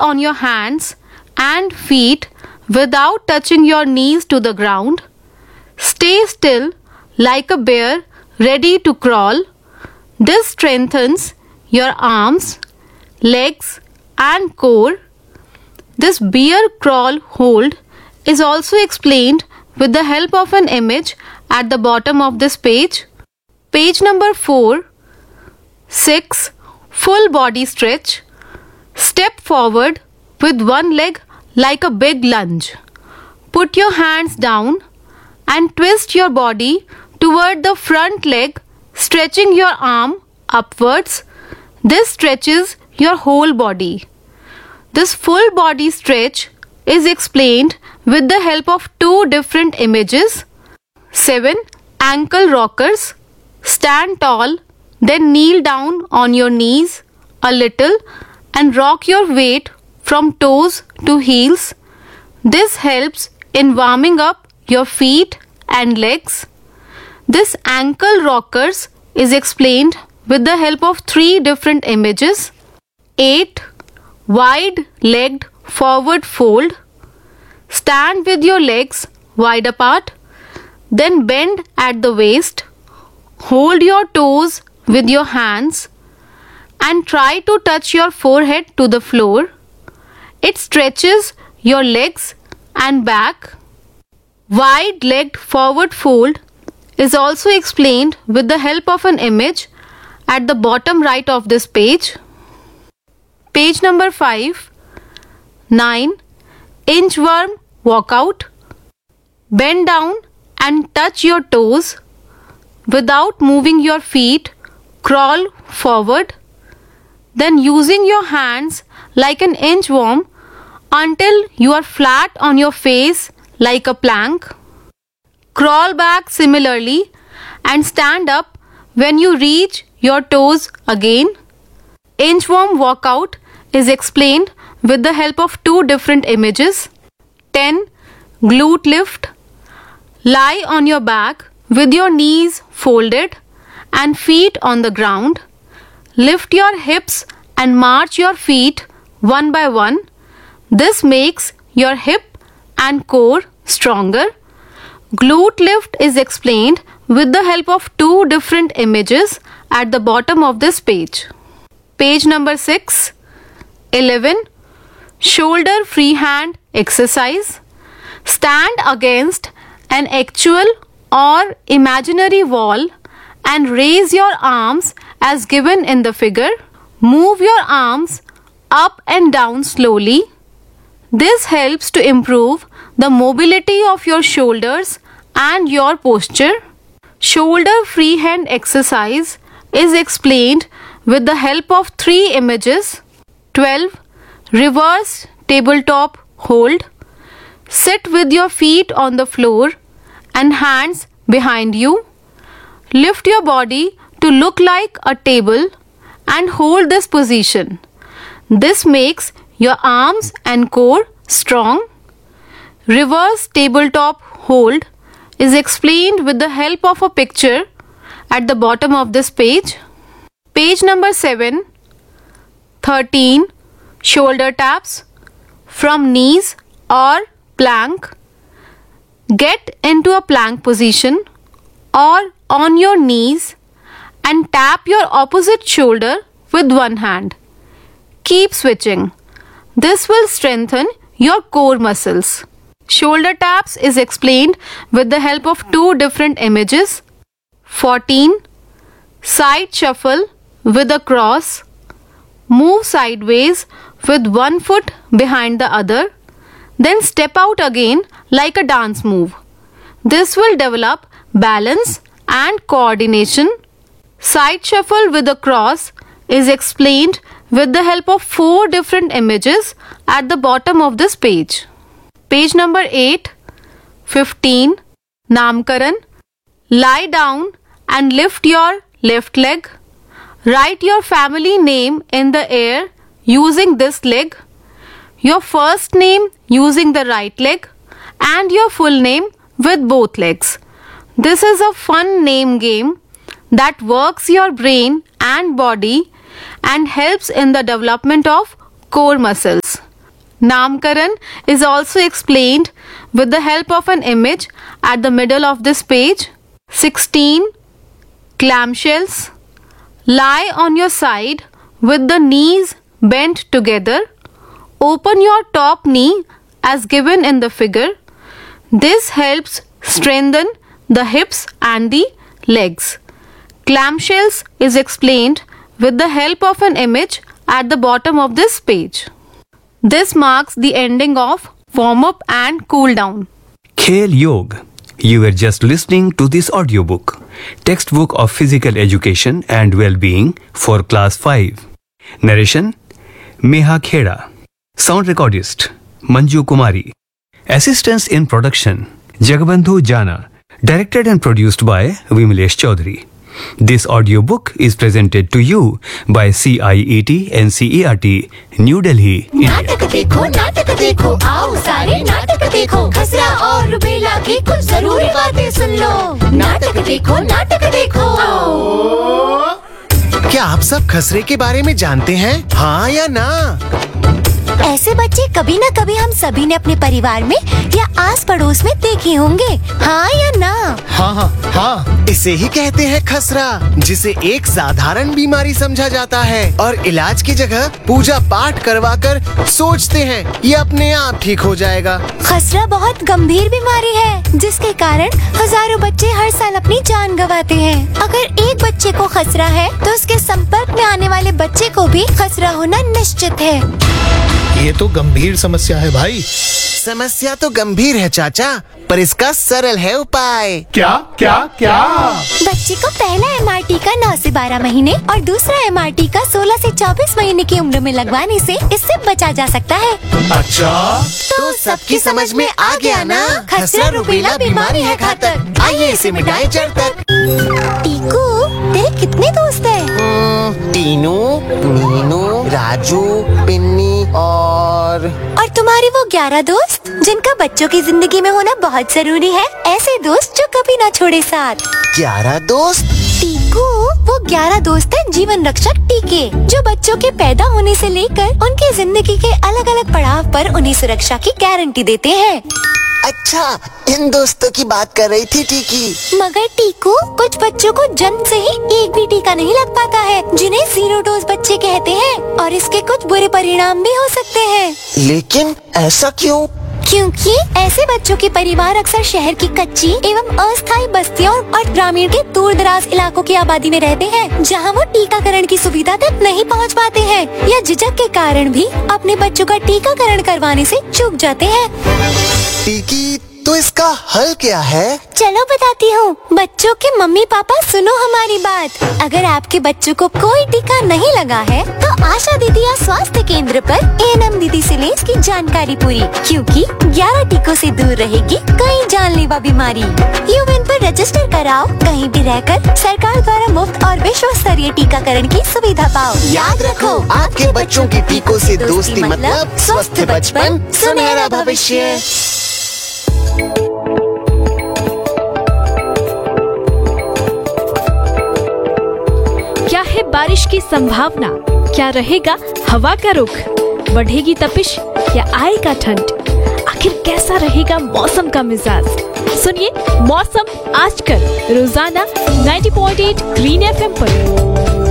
on your hands and feet without touching your knees to the ground. Stay still like a bear ready to crawl. This strengthens your arms, legs and core. This bear crawl hold is also explained with the help of an image at the bottom of this page. Page number 4. 6. Full body stretch. Step forward with one leg like a big lunge. Put your hands down and twist your body toward the front leg, stretching your arm upwards. This stretches your whole body. This full body stretch is explained with the help of two different images. 7. Ankle rockers. Stand tall, then kneel down on your knees a little and rock your weight from toes to heels. This helps in warming up your feet and legs. This ankle rockers is explained with the help of three different images. 8. Wide-legged forward fold. Stand with your legs wide apart, then bend at the waist. Hold your toes with your hands and try to touch your forehead to the floor. It stretches your legs and back. Wide-legged forward fold is also explained with the help of an image at the bottom right of this page. Page number 5. 9. Inchworm walkout. Bend down and touch your toes. Without moving your feet, crawl forward. Then using your hands like an inchworm until you are flat on your face like a plank. Crawl back similarly and stand up when you reach your toes again. Inchworm walkout is explained with the help of two different images. 10. Glute lift. Lie on your back with your knees folded and feet on the ground. Lift your hips and march your feet one by one. This makes your hip and core stronger. Glute lift is explained with the help of two different images at the bottom of this page. Page number 6. 11. Shoulder freehand exercise. Stand against an actual or imaginary wall and raise your arms as given in the figure. Move your arms up and down slowly. This helps to improve the mobility of your shoulders and your posture. Shoulder freehand exercise is explained with the help of three images. 12. Reverse tabletop hold. Sit with your feet on the floor and hands behind you. Lift your body to look like a table and hold this position. This makes your arms and core strong. Reverse tabletop hold is explained with the help of a picture at the bottom of this page. Page number 7. 13. Shoulder taps from knees or plank. Get into a plank position or on your knees and tap your opposite shoulder with one hand. Keep switching. This will strengthen your core muscles. Shoulder taps is explained with the help of two different images. 14. Side shuffle with a cross. Move sideways with one foot behind the other. Then step out again like a dance move. This will develop balance and coordination. Side shuffle with a cross is explained with the help of four different images at the bottom of this page. Page number 8. 15. Namkaran. Lie down and lift your left leg. Write your family name in the air using this leg, your first name using the right leg, and your full name with both legs. This is a fun name game that works your brain and body and helps in the development of core muscles. Namkaran is also explained with the help of an image at the middle of this page. 16. Clamshells. Lie on your side with the knees bent together. Open your top knee as given in the figure. This helps strengthen the hips and the legs. Clamshells is explained with the help of an image at the bottom of this page. This marks the ending of warm-up and cool-down. Khel Yog. You were just listening to this audiobook, textbook of physical education and well-being for class 5. Narration Meha Kheda. Sound recordist Manju Kumari. Assistance in production Jagabandhu Jana. Directed and produced by Vimlesh Chaudhary. This audiobook is presented to you by CIET NCERT, New Delhi, India. नाटक देखो आओ सारे नाटक देखो खसरा और rubella की कुछ जरूरी बातें सुन लो नाटक देखो क्या आप सब खसरे के बारे में जानते हैं? हाँ या ना? ऐसे बच्चे कभी न कभी हम सभी ने अपने परिवार में या आस पड़ोस में देखे होंगे हाँ या ना? हाँ इसे ही कहते हैं खसरा, जिसे एक साधारण बीमारी समझा जाता है और इलाज की जगह पूजा पाठ करवाकर सोचते हैं ये अपने आप ठीक हो जाएगा। खसरा बहुत गंभीर बीमारी है जिसके कारण हजारों बच्चे हर साल अपनी जान गंवाते हैं। अगर एक बच्चे को खसरा है तो उसके संपर्क में आने वाले बच्चे को भी खसरा होना निश्चित है। ये तो गंभीर समस्या है भाई। समस्या तो गंभीर है चाचा, पर इसका सरल है उपाय। क्या क्या क्या? बच्चे को पहला MRT का 9 से 12 महीने और दूसरा MRT का 16 से 24 महीने की उम्र में लगवाने से इससे बचा जा सकता है। अच्छा, तो सबकी समझ में आ गया ना? खसरा रुबेला बीमारी है घातक, आइए इसे मिटाएं जड़ तक। टीकू, तेरे कितने दोस्त हैं? टीनू, मीनू, राजू, पिन्नी और तुम्हारे वो 11 दोस्त जिनका बच्चों की जिंदगी में होना बहुत जरूरी है। ऐसे दोस्त जो कभी ना छोड़े साथ। 11 दोस्त? टीकू, वो 11 दोस्त हैं जीवन रक्षक टीके, जो बच्चों के पैदा होने से लेकर उनकी जिंदगी के अलग अलग पड़ाव पर उन्हें सुरक्षा की गारंटी देते हैं। अच्छा, इन दोस्तों की बात कर रही थी टीकी। मगर टीकू, कुछ बच्चों को जन्म से ही एक भी टीका नहीं लग पाता है, जिन्हें 0 डोज बच्चे कहते हैं, और इसके कुछ बुरे परिणाम भी हो सकते हैं। लेकिन ऐसा क्यों? क्योंकि ऐसे बच्चों के परिवार अक्सर शहर की कच्ची एवं अस्थायी बस्तियों और ग्रामीण के दूर दराज इलाकों की आबादी में रहते हैं, जहां वो टीकाकरण की सुविधा तक नहीं पहुंच पाते हैं या झिझक के कारण भी अपने बच्चों का टीकाकरण करवाने से चूक जाते हैं। टीकी, तो इसका हल क्या है? चलो बताती हूँ। बच्चों के मम्मी पापा सुनो हमारी बात। अगर आपके बच्चों को कोई टीका नहीं लगा है तो आशा दीदी या स्वास्थ्य केंद्र पर ANM दीदी से लें इसकी जानकारी पूरी, क्योंकि 11 टीकों से दूर रहेगी कई जानलेवा बीमारी। यूएन पर रजिस्टर कराओ, कहीं भी रहकर सरकार द्वारा मुफ्त और विश्व स्तरीय टीकाकरण की सुविधा पाओ। याद रखो, आपके बच्चों की टीकों से दोस्ती मतलब स्वस्थ बचपन, सुनहरा भविष्य। क्या है बारिश की संभावना? क्या रहेगा हवा का रुख? बढ़ेगी तपिश या आएगा ठंड? आखिर कैसा रहेगा मौसम का मिजाज? सुनिए मौसम आजकल रोजाना 90.8 ग्रीन FM पर।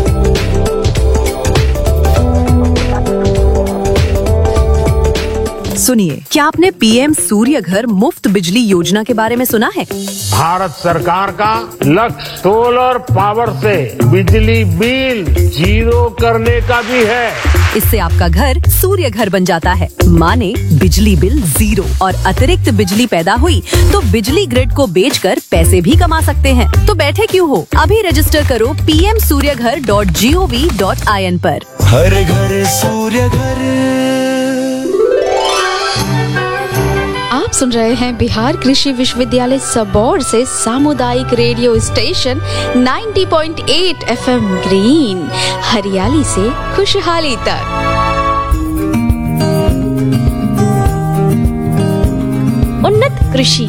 सुनिए, क्या आपने PM सूर्य घर मुफ्त बिजली योजना के बारे में सुना है? भारत सरकार का लक्ष्य सोलर पावर से बिजली बिल 0 करने का भी है। इससे आपका घर सूर्य घर बन जाता है, माने बिजली बिल 0 और अतिरिक्त बिजली पैदा हुई तो बिजली ग्रिड को बेचकर पैसे भी कमा सकते हैं। तो बैठे क्यों हो, अभी रजिस्टर करो pmsuryaghar.gov.in पर। हर घर सूर्य घर। आप सुन रहे हैं बिहार कृषि विश्वविद्यालय सबौर से सामुदायिक रेडियो स्टेशन 90.8 FM ग्रीन, हरियाली से खुशहाली तक। उन्नत कृषि।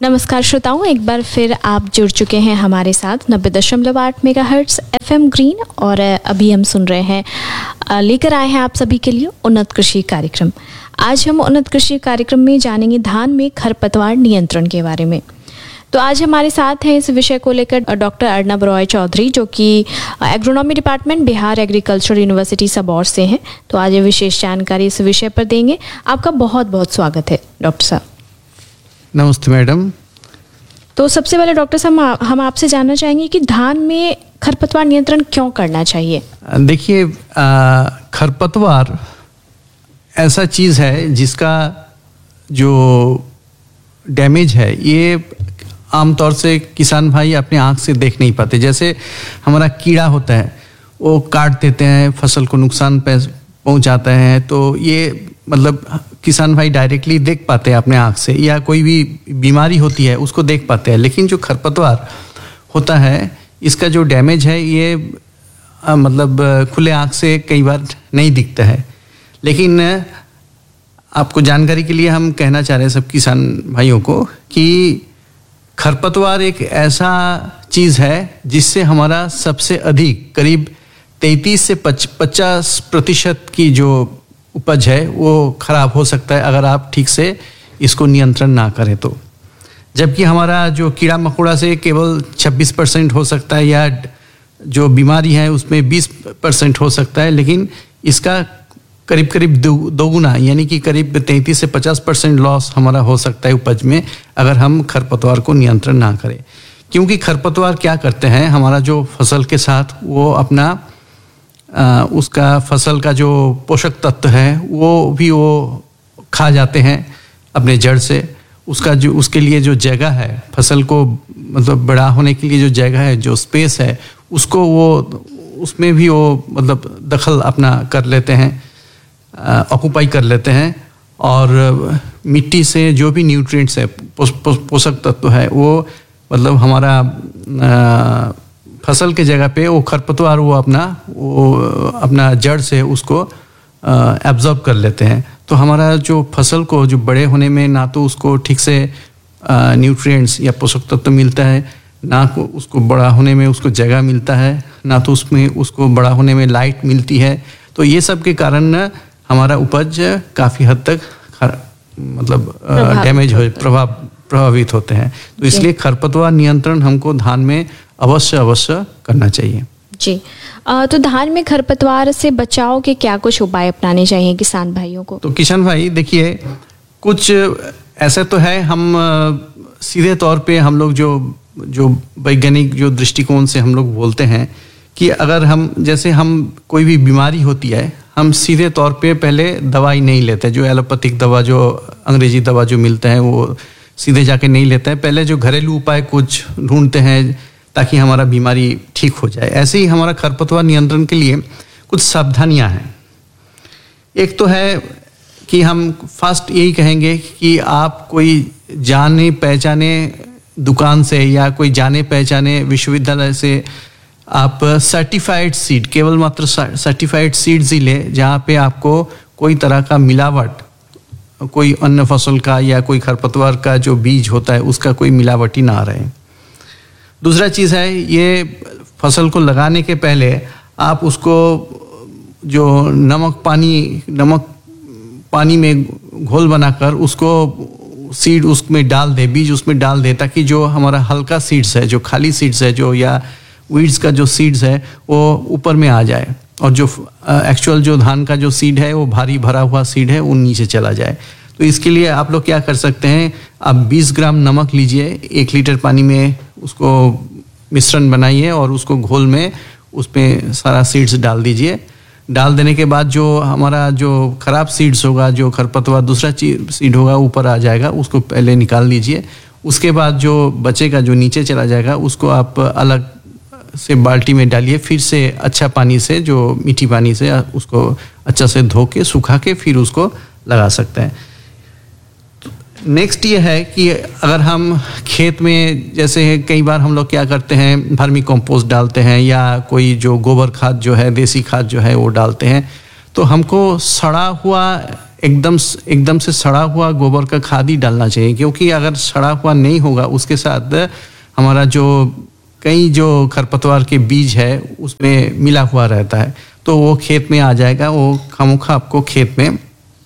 नमस्कार श्रोताओं, एक बार फिर आप जुड़ चुके हैं हमारे साथ 90.8 मेगाहर्ट्ज़ FM ग्रीन और अभी हम सुन रहे हैं, लेकर आए हैं आप सभी के लिए उन्नत कृषि कार्यक्रम। आज हम उन्नत कृषि कार्यक्रम में जानेंगे धान में खरपतवार नियंत्रण के बारे में। तो आज हमारे साथ हैं इस विषय को लेकर डॉक्टर अर्नब रॉय चौधरी, जो कि agronomy department Bihar agriculture university Sabour से हैं। तो आज ये विशेष जानकारी इस विषय पर देंगे। आपका बहुत बहुत स्वागत है डॉक्टर साहब। नमस्ते मैडम। तो सबसे पहले डॉक्टर साहब, हम आपसे जानना चाहेंगे कि धान में खरपतवार नियंत्रण क्यों करना चाहिए? देखिए, खरपतवार ऐसा चीज़ है जिसका जो डैमेज है ये आमतौर से किसान भाई अपने आँख से देख नहीं पाते। जैसे हमारा कीड़ा होता है, वो काट देते हैं, फसल को नुकसान पहुंचाते हैं, तो ये मतलब किसान भाई डायरेक्टली देख पाते हैं अपने आँख से, या कोई भी बीमारी होती है उसको देख पाते हैं। लेकिन जो खरपतवार होता है, इसका जो डैमेज है ये मतलब खुले आँख से कई बार नहीं दिखता है। लेकिन आपको जानकारी के लिए हम कहना चाह रहे हैं सब किसान भाइयों को कि खरपतवार एक ऐसा चीज़ है जिससे हमारा सबसे अधिक करीब 33 से 50% की जो उपज है वो खराब हो सकता है अगर आप ठीक से इसको नियंत्रण ना करें तो। जबकि हमारा जो कीड़ा मकोड़ा से केवल 26% हो सकता है, या जो बीमारी है उसमें 20% हो सकता है। लेकिन इसका करीब करीब दोगुना यानी कि करीब 33 से 50% लॉस हमारा हो सकता है उपज में अगर हम खरपतवार को नियंत्रण ना करें। क्योंकि खरपतवार क्या करते हैं, हमारा जो फसल के साथ वो अपना उसका फसल का जो पोषक तत्व है वो भी वो खा जाते हैं अपने जड़ से। उसका जो उसके लिए जो जगह है, फसल को मतलब बड़ा होने के लिए जो जगह है, जो स्पेस है, उसको वो उसमें भी वो मतलब दखल अपना कर लेते हैं, ऑक्यूपाई कर लेते हैं। और मिट्टी से जो भी न्यूट्रिएंट्स है, पोषक तत्व है, वो मतलब हमारा फसल के जगह पे वो खरपतवार वो अपना जड़ से उसको एब्जॉर्ब कर लेते हैं। तो हमारा जो फसल को जो बड़े होने में ना तो उसको ठीक से न्यूट्रिएंट्स या पोषक तत्व मिलता है, ना उसको बड़ा होने में उसको जगह मिलता है, ना तो उसमें उसको बड़ा होने में लाइट मिलती है। तो ये सब के कारण हमारा उपज काफ़ी हद तक मतलब डैमेज हो प्रभावित होते हैं। तो इसलिए खरपतवार नियंत्रण हमको धान में अवश्य करना चाहिए। जी, तो धान में खरपतवार से बचाव के क्या कुछ उपाय अपनाने चाहिए किसान भाइयों को? तो किसान भाई देखिए, कुछ ऐसा तो है, हम सीधे तौर पे हम लोग जो वैज्ञानिक जो दृष्टिकोण से हम लोग बोलते हैं कि अगर हम जैसे हम कोई भी बीमारी होती है, हम सीधे तौर पे पहले दवाई नहीं लेते। जो एलोपैथिक दवा, जो अंग्रेजी दवा जो मिलता है वो सीधे जाके नहीं लेते हैं। पहले जो घरेलू उपाय कुछ ढूंढते हैं ताकि हमारा बीमारी ठीक हो जाए। ऐसे ही हमारा खरपतवार नियंत्रण के लिए कुछ सावधानियां हैं। एक तो है कि हम फर्स्ट यही कहेंगे कि आप कोई जाने पहचाने दुकान से या कोई जाने पहचाने विश्वविद्यालय से आप सर्टिफाइड सीड, केवल मात्र सर्टिफाइड सीड्स ही ले, जहाँ पे आपको कोई तरह का मिलावट, कोई अन्य फसल का या कोई खरपतवार का जो बीज होता है उसका कोई मिलावटी ना रहे। दूसरा चीज़ है, ये फसल को लगाने के पहले आप उसको जो नमक पानी में घोल बनाकर उसको सीड उसमें डाल दे, बीज उसमें डाल दे, ताकि जो हमारा हल्का सीड्स है, जो खाली सीड्स है, जो या वीड्स का जो सीड्स है वो ऊपर में आ जाए, और जो एक्चुअल जो धान का जो सीड है वो भारी भरा हुआ सीड है वो नीचे चला जाए। तो इसके लिए आप लोग क्या कर सकते हैं, आप 20 ग्राम नमक लीजिए, 1 लीटर पानी में उसको मिश्रण बनाइए और उसको घोल में उसमें सारा सीड्स डाल दीजिए। डाल देने के बाद जो हमारा जो खराब सीड्स होगा, जो खरपतवार दूसरा सीड होगा ऊपर आ जाएगा, उसको पहले निकाल लीजिए। उसके बाद जो बचेगा, जो नीचे चला जाएगा, उसको आप अलग से बाल्टी में डालिए। फिर से अच्छा पानी से, जो मीठी पानी से उसको अच्छा से धो के सुखा के फिर उसको लगा सकते हैं। नेक्स्ट ये है कि अगर हम खेत में, जैसे कई बार हम लोग क्या करते हैं, वर्मी कंपोस्ट डालते हैं या कोई जो गोबर खाद जो है, देसी खाद जो है वो डालते हैं, तो हमको सड़ा हुआ एकदम से सड़ा हुआ गोबर का खाद ही डालना चाहिए, क्योंकि अगर सड़ा हुआ नहीं होगा उसके साथ हमारा जो कई जो खरपतवार के बीज है उसमें मिला हुआ रहता है, तो वो खेत में आ जाएगा, वो खामोखा आपको खेत में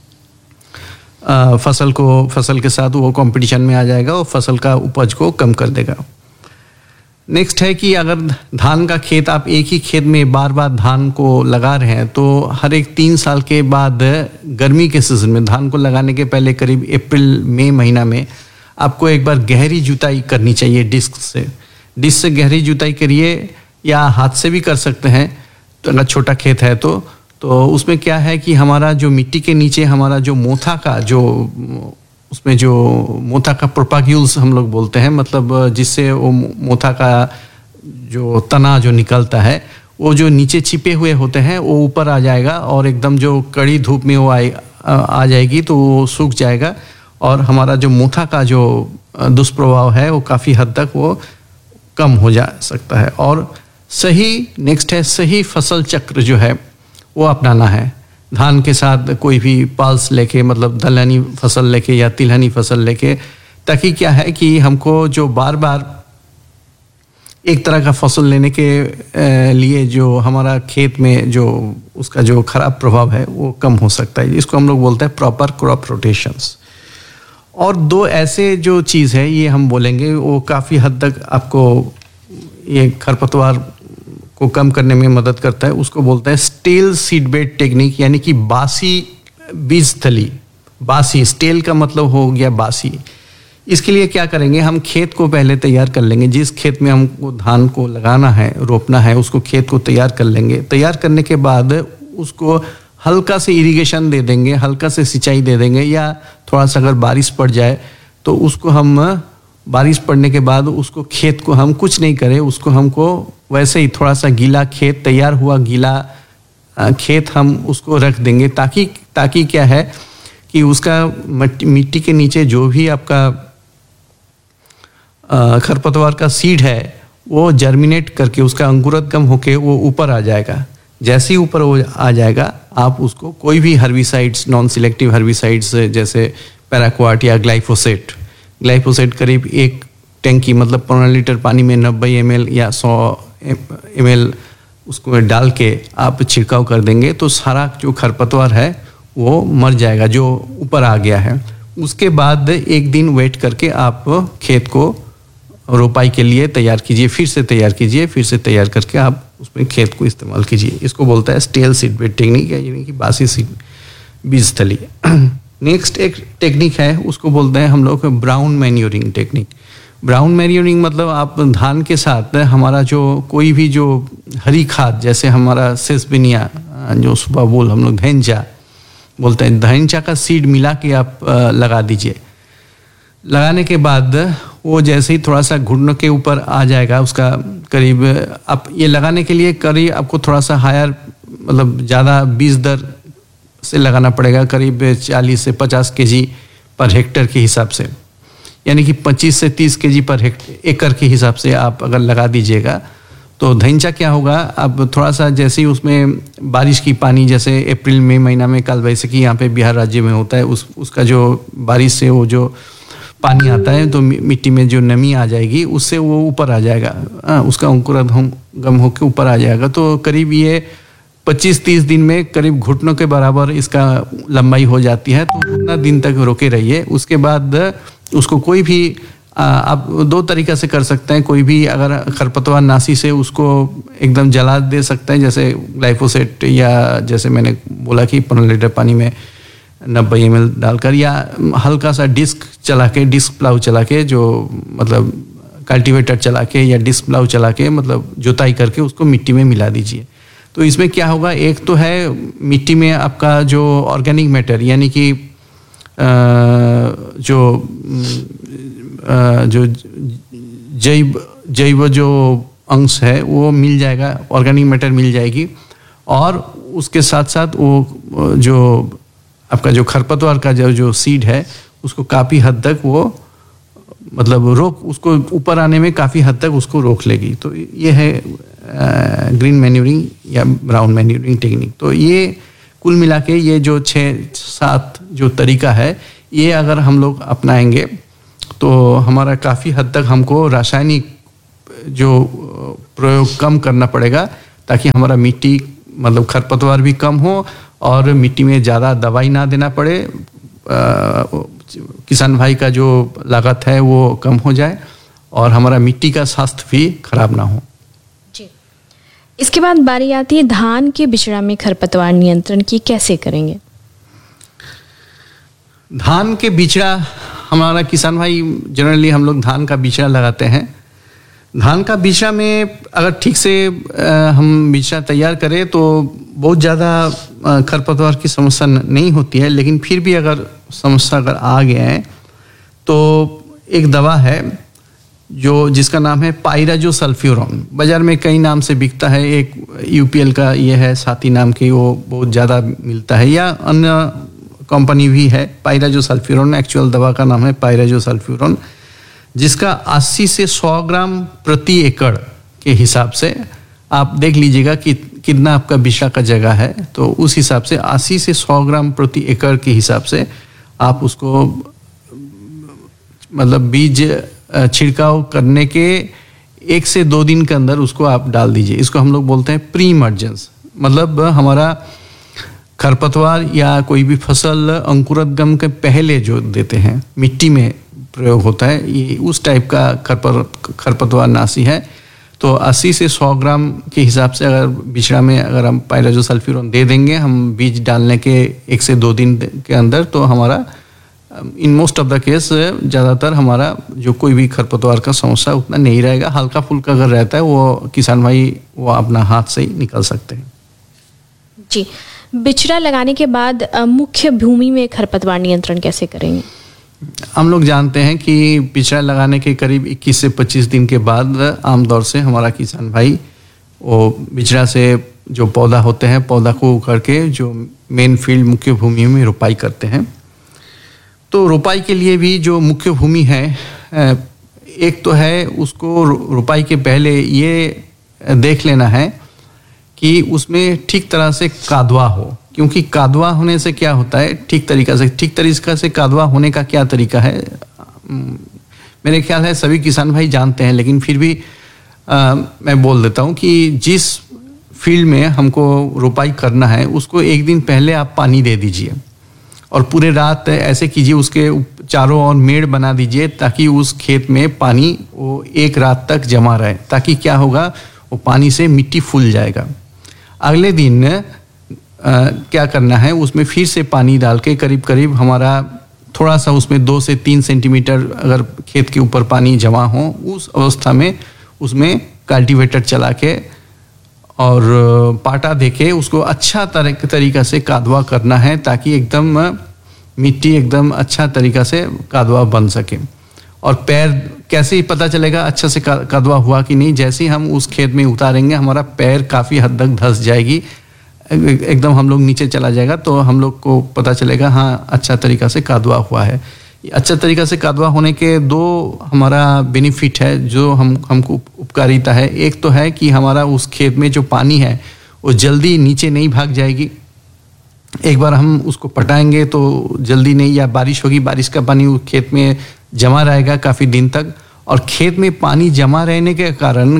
फसल के साथ वो कंपटीशन में आ जाएगा और फसल का उपज को कम कर देगा। नेक्स्ट है कि अगर धान का खेत आप एक ही खेत में बार बार धान को लगा रहे हैं तो हर एक 3 साल के बाद गर्मी के सीजन में धान को लगाने के पहले करीब अप्रैल मई महीना में आपको एक बार गहरी जुताई करनी चाहिए डिस्क से गहरी जुताई करिए, या हाथ से भी कर सकते हैं तो अगर छोटा खेत है तो उसमें क्या है कि हमारा जो मिट्टी के नीचे हमारा जो मोथा का उसमें जो मोथा का प्रोपाग्यूल्स हम लोग बोलते हैं, मतलब जिससे वो मोथा का जो तना जो निकलता है वो जो नीचे छिपे हुए होते हैं वो ऊपर आ जाएगा और एकदम जो कड़ी धूप में वो आ जाएगी तो वो सूख जाएगा और हमारा जो मोथा का जो दुष्प्रभाव है वो काफ़ी हद तक वो कम हो जा सकता है। और नेक्स्ट है सही फसल चक्र जो है वो अपनाना है। धान के साथ कोई भी पल्स लेके, मतलब दलहनी फसल लेके या तिलहनी फसल लेके, ताकि क्या है कि हमको जो बार बार एक तरह का फसल लेने के लिए जो हमारा खेत में जो उसका जो खराब प्रभाव है वो कम हो सकता है। इसको हम लोग बोलते हैं प्रॉपर क्रॉप रोटेशंस। और 2 ऐसे जो चीज़ है ये हम बोलेंगे वो काफ़ी हद तक आपको ये खरपतवार को कम करने में मदद करता है। उसको बोलते हैं स्टेल सीडबेड टेक्निक, यानी कि बासी बीज थली। बासी, स्टेल का मतलब हो गया बासी। इसके लिए क्या करेंगे, हम खेत को पहले तैयार कर लेंगे। जिस खेत में हमको धान को लगाना है, रोपना है, उसको खेत को तैयार कर लेंगे। तैयार करने के बाद उसको हल्का से इरिगेशन दे देंगे, हल्का से सिंचाई दे देंगे, या थोड़ा सा अगर बारिश पड़ जाए तो उसको हम बारिश पड़ने के बाद उसको खेत को हम कुछ नहीं करें, उसको हमको वैसे ही थोड़ा सा गीला खेत, तैयार हुआ गीला खेत हम उसको रख देंगे, ताकि क्या है कि उसका मिट्टी के नीचे जो भी आपका खरपतवार का सीड है वो जर्मिनेट करके उसका अंकुरोद्गम होके वो ऊपर आ जाएगा। जैसे ही ऊपर वो आ जाएगा आप उसको कोई भी हर्बिसाइड्स, नॉन सिलेक्टिव हर्बिसाइड्स जैसे पैराक्वाट या ग्लाइफोसेट करीब 1 टैंकी, मतलब 15 लीटर पानी में 90 ml या 100 ml उसको डाल के आप छिड़काव कर देंगे तो सारा जो खरपतवार है वो मर जाएगा जो ऊपर आ गया है। उसके बाद 1 दिन वेट करके आप खेत को रोपाई के लिए तैयार कीजिए, फिर से तैयार करके आप उसमें खेत को इस्तेमाल कीजिए। इसको बोलता है स्टेल सीडबेड टेक्निक, यानी कि बासी बीज थली। नेक्स्ट एक टेक्निक है उसको बोलते हैं हम लोग brown manuring technique. Brown manuring मतलब आप धान के साथ हमारा जो कोई भी जो हरी खाद, जैसे हमारा सेसबिनिया जो सुबह बोल हम लोग धैंचा बोलते हैं, धैंचा का सीड मिला के आप लगा दीजिए। लगाने के बाद वो जैसे ही थोड़ा सा घुटनों के ऊपर आ जाएगा, उसका करीब आप ये लगाने के लिए करीब आपको थोड़ा सा हायर, मतलब ज़्यादा बीज दर से लगाना पड़ेगा, करीब 40 से 50 kg पर हेक्टर के हिसाब से, यानी कि 25 से 30 kg पर एकड़ के हिसाब से आप अगर लगा दीजिएगा तो धैंचा क्या होगा, अब थोड़ा सा जैसे ही उसमें बारिश की पानी, जैसे अप्रैल मई महीना में काल वैसाखी यहाँ पे बिहार राज्य में होता है, उसका जो बारिश से वो जो पानी आता है तो मिट्टी में जो नमी आ जाएगी उससे वो ऊपर आ जाएगा, उसका अंकुरोद्गम होकर ऊपर आ जाएगा। तो करीब ये 25-30 दिन में करीब घुटनों के बराबर इसका लंबाई हो जाती है। तो उतना दिन तक रोके रहिए। उसके बाद उसको कोई भी आप 2 तरीक़ा से कर सकते हैं। कोई भी अगर खरपतवार नाशी से उसको एकदम जला दे सकते हैं, जैसे ग्लाइफोसेट, या जैसे मैंने बोला कि 15 लीटर पानी में 90 ml डालकर, या हल्का सा डिस्क प्लाऊ चला के, जो मतलब कल्टीवेटर चला के या डिस्क प्लाऊ चला के, मतलब जुताई करके उसको मिट्टी में मिला दीजिए। तो इसमें क्या होगा, एक तो है मिट्टी में आपका जो ऑर्गेनिक मैटर, यानी कि जो जैव जो अंश है वो मिल जाएगा, ऑर्गेनिक मैटर मिल जाएगी। और उसके साथ साथ वो जो आपका जो खरपतवार का जो सीड है उसको काफ़ी हद तक वो मतलब उसको ऊपर आने में काफ़ी हद तक उसको रोक लेगी। तो ये है ग्रीन मैन्यूरिंग या ब्राउन मैन्यूरिंग टेक्निक। तो ये कुल मिला के ये जो 6-7 जो तरीका है, ये अगर हम लोग अपनाएंगे तो हमारा काफ़ी हद तक हमको रासायनिक जो प्रयोग कम करना पड़ेगा, ताकि हमारा मिट्टी मतलब खरपतवार भी कम हो और मिट्टी में ज़्यादा दवाई ना देना पड़े, किसान भाई का जो लागत है वो कम हो जाए और हमारा मिट्टी का स्वास्थ्य भी खराब ना हो। जी, इसके बाद बारी आती है धान के बिचड़ा में खरपतवार नियंत्रण की, कैसे करेंगे? धान के बिचड़ा, हमारा किसान भाई जनरली हम लोग धान का बिचड़ा लगाते हैं। धान का बिचड़ा में अगर ठीक से हम बिचड़ा तैयार करें तो बहुत ज़्यादा खरपतवार की समस्या नहीं होती है, लेकिन फिर भी अगर समस्या अगर आ गया है तो एक दवा है जिसका नाम है पाइराजोसल्फ्यूरॉन। बाज़ार में कई नाम से बिकता है, एक यूपीएल का ये है साथी नाम की, वो बहुत ज़्यादा मिलता है, या अन्य कंपनी भी है। पाइराजोसल्फ्यूरॉन एक्चुअल दवा का नाम है पाइराजोसल्फ्यूरॉन, जिसका 80 से 100 ग्राम प्रति एकड़ के हिसाब से आप देख लीजिएगा कि कितना आपका बिचड़ा का जगह है, तो उस हिसाब से 80 से 100 ग्राम प्रति एकड़ के हिसाब से आप उसको मतलब बीज छिड़काव करने के 1 से 2 दिन के अंदर उसको आप डाल दीजिए। इसको हम लोग बोलते हैं प्री इमर्जेंस, मतलब हमारा खरपतवार या कोई भी फसल अंकुरोद्गम के पहले जो देते हैं मिट्टी में प्रयोग होता है, ये उस टाइप का खरपतवार नाशी है। तो 80 से 100 ग्राम के हिसाब से अगर बिचड़ा में अगर हम पाइराजोसल्फ्यूरॉन दे देंगे हम बीज डालने के 1 से 2 दिन के अंदर, तो हमारा in most of the case ज़्यादातर हमारा जो कोई भी खरपतवार का समस्या उतना नहीं रहेगा। हल्का फुल्का अगर रहता है वो किसान भाई वो अपना हाथ से ही निकल सकते हैं। जी, बिचड़ा लगाने के बाद मुख्य भूमि में खरपतवार नियंत्रण कैसे करेंगे? हम लोग जानते हैं कि बिचड़ा लगाने के करीब 21 से 25 दिन के बाद आमतौर से हमारा किसान भाई वो बिचड़ा से जो पौधा होते हैं, पौधा को उखाड़ के जो मेन फील्ड मुख्य भूमि में रोपाई करते हैं। तो रोपाई के लिए भी जो मुख्य भूमि है, एक तो है उसको रोपाई के पहले ये देख लेना है कि उसमें ठीक तरह से कादवा हो, क्योंकि कादवा होने से क्या होता है, ठीक तरीका से कादवा होने का क्या तरीका है मेरे ख्याल है सभी किसान भाई जानते हैं, लेकिन फिर भी मैं बोल देता हूँ कि जिस फील्ड में हमको रोपाई करना है उसको एक दिन पहले आप पानी दे दीजिए और पूरे रात ऐसे कीजिए, उसके चारों ओर मेड़ बना दीजिए ताकि उस खेत में पानी वो एक रात तक जमा रहे, ताकि क्या होगा वो पानी से मिट्टी फूल जाएगा। अगले दिन क्या करना है, उसमें फिर से पानी डाल के करीब हमारा थोड़ा सा उसमें 2 से 3 सेंटीमीटर अगर खेत के ऊपर पानी जमा हो, उस अवस्था में उसमें कल्टीवेटर चला के और पाटा देके उसको अच्छा तरीका से कादवा करना है, ताकि एकदम मिट्टी एकदम अच्छा तरीका से कादवा बन सके। और पैर कैसे ही पता चलेगा अच्छा से कादवा हुआ कि नहीं, जैसे ही हम उस खेत में उतारेंगे हमारा पैर काफ़ी हद तक धंस जाएगी, एकदम हम लोग नीचे चला जाएगा, तो हम लोग को पता चलेगा हाँ अच्छा तरीका से कादवा हुआ है। अच्छा तरीका से कादवा होने के 2 हमारा बेनिफिट है जो हमको उपकारिता है। एक तो है कि हमारा उस खेत में जो पानी है वो जल्दी नीचे नहीं भाग जाएगी, एक बार हम उसको पटाएंगे तो जल्दी नहीं, या बारिश होगी, बारिश का पानी उस खेत में जमा रहेगा काफ़ी दिन तक, और खेत में पानी जमा रहने के कारण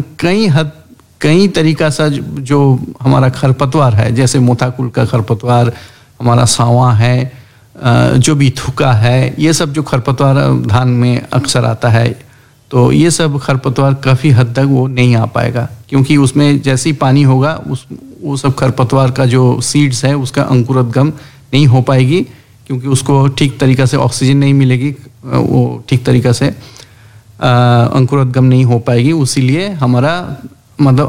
कई तरीका से जो हमारा खरपतवार है, जैसे मोथाकुल का खरपतवार, हमारा सांवा है, जो भी थुका है, ये सब जो खरपतवार धान में अक्सर आता है, तो ये सब खरपतवार काफ़ी हद तक वो नहीं आ पाएगा, क्योंकि उसमें जैसे ही पानी होगा वो सब खरपतवार का जो सीड्स है उसका अंकुरोद्गम नहीं हो पाएगी, क्योंकि उसको ठीक तरीका से ऑक्सीजन नहीं मिलेगी, वो ठीक तरीका से अंकुरोद्गम नहीं हो पाएगी। इसीलिए हमारा मतलब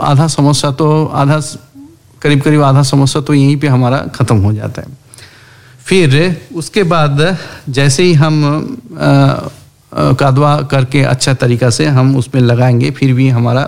करीब आधा समस्या तो यहीं पे हमारा ख़त्म हो जाता है। फिर उसके बाद जैसे ही हम कादवा करके अच्छा तरीका से हम उसमें लगाएंगे, फिर भी हमारा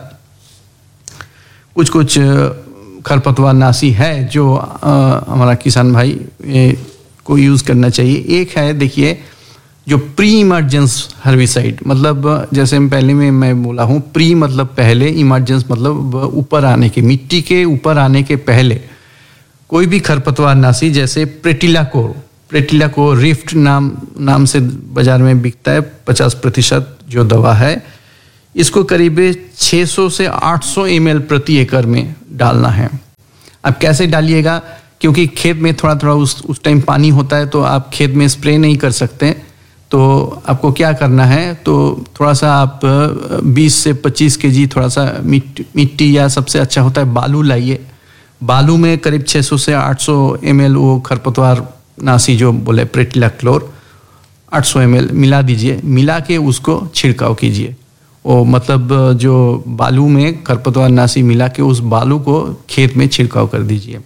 कुछ खरपतवार नाशी है जो हमारा किसान भाई को यूज़ करना चाहिए। एक है देखिए जो प्री इमर्जेंस हर्बिसाइड, मतलब जैसे मैं बोला हूँ, प्री मतलब पहले, इमर्जेंस मतलब ऊपर आने के, मिट्टी के ऊपर आने के पहले कोई भी खरपतवारनाशी जैसे प्रेटिलाकोर रिफ्ट नाम से बाजार में बिकता है, 50% जो दवा है, इसको करीब 600 से 800 ml प्रति एकड़ में डालना है। अब कैसे डालिएगा, क्योंकि खेत में थोड़ा थोड़ा उस टाइम पानी होता है, तो आप खेत में स्प्रे नहीं कर सकते। तो आपको क्या करना है, तो थोड़ा सा आप 20 से 25 kg थोड़ा सा मिट्टी या सबसे अच्छा होता है बालू लाइए। बालू में करीब 600 से 800 ml वो खरपतवार नाशी जो बोले प्रेटिलाक्लोर 800 ml मिला दीजिए। मिला के उसको छिड़काव कीजिए। वो मतलब जो बालू में खरपतवार नाशी मिला के उस बालू को खेत में छिड़काव कर दीजिए।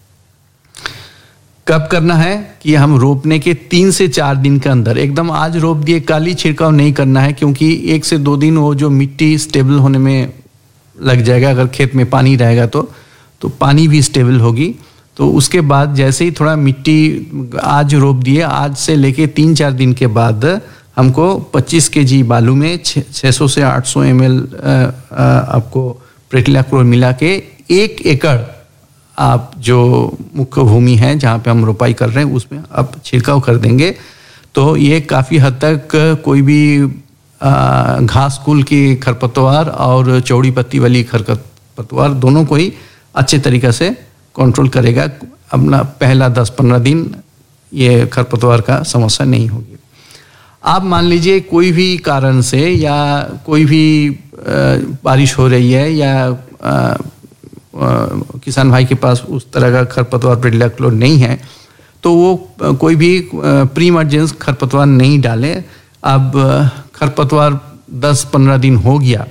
कब करना है कि हम रोपने के 3 से 4 दिन के अंदर, एकदम आज रोप दिए कल ही छिड़काव नहीं करना है, क्योंकि 1 से 2 दिन वो जो मिट्टी स्टेबल होने में लग जाएगा। अगर खेत में पानी रहेगा तो पानी भी स्टेबल होगी। तो उसके बाद जैसे ही थोड़ा मिट्टी आज रोप दिए, आज से लेके 3-4 दिन के बाद हमको 25 kg बालू में 600 से 800 ml आपको प्रेटिलाक्लोर मिला के 1 एकड़ आप जो मुख्य भूमि है जहाँ पे हम रोपाई कर रहे हैं उसमें आप छिड़काव कर देंगे। तो ये काफ़ी हद तक कोई भी घास कुल की खरपतवार और चौड़ी पत्ती वाली खरपतवार दोनों को ही अच्छे तरीक़े से कंट्रोल करेगा। अपना पहला 10-15 दिन ये खरपतवार का समस्या नहीं होगी। आप मान लीजिए कोई भी कारण से या कोई भी बारिश हो रही है या किसान भाई के पास उस तरह का खरपतवार प्रेटिलाक्लोर नहीं है, तो वो कोई भी प्री इमरजेंस खरपतवार नहीं डाले। अब खरपतवार 10-15 दिन हो गया